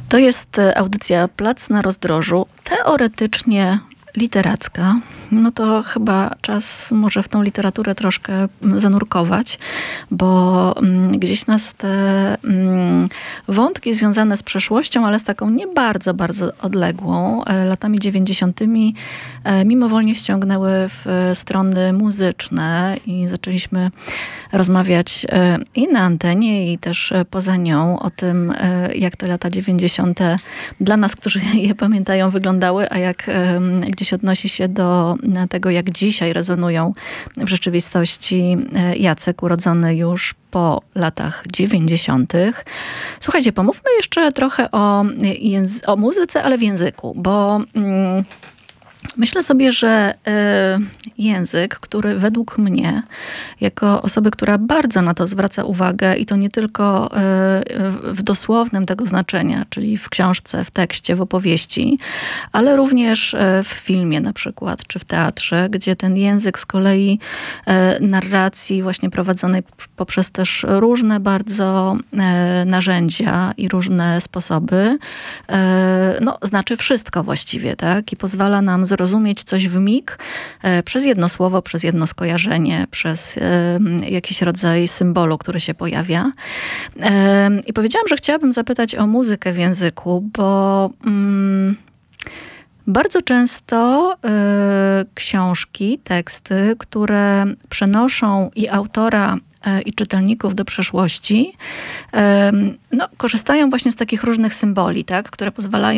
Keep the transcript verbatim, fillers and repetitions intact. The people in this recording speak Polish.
To jest audycja Plac na Rozdrożu, teoretycznie literacka. No to chyba czas może w tą literaturę troszkę zanurkować, bo gdzieś nas te wątki związane z przeszłością, ale z taką nie bardzo, bardzo odległą, latami dziewięćdziesiątymi mimowolnie ściągnęły w strony muzyczne i zaczęliśmy rozmawiać i na antenie, i też poza nią o tym, jak te lata dziewięćdziesiąte dla nas, którzy je pamiętają, wyglądały, a jak gdzieś odnosi się do tego, jak dzisiaj rezonują w rzeczywistości Jacek, urodzony już po latach dziewięćdziesiątych. Słuchajcie, pomówmy jeszcze trochę o, języ- o muzyce, ale w języku, bo mm, myślę sobie, że y, język, który według mnie, jako osoby, która bardzo na to zwraca uwagę i to nie tylko y, w dosłownym tego znaczenia, czyli w książce, w tekście, w opowieści, ale również y, w filmie na przykład, czy w teatrze, gdzie ten język z kolei y, narracji właśnie prowadzonej poprzez też różne bardzo y, narzędzia i różne sposoby, y, no, znaczy wszystko właściwie, tak? I pozwala nam zrozumieć coś w mig e, przez jedno słowo, przez jedno skojarzenie, przez e, jakiś rodzaj symbolu, który się pojawia. E, I powiedziałam, że chciałabym zapytać o muzykę w języku, bo mm, bardzo często e, książki, teksty, które przenoszą i autora, i czytelników do przeszłości, no, korzystają właśnie z takich różnych symboli, tak, które pozwalają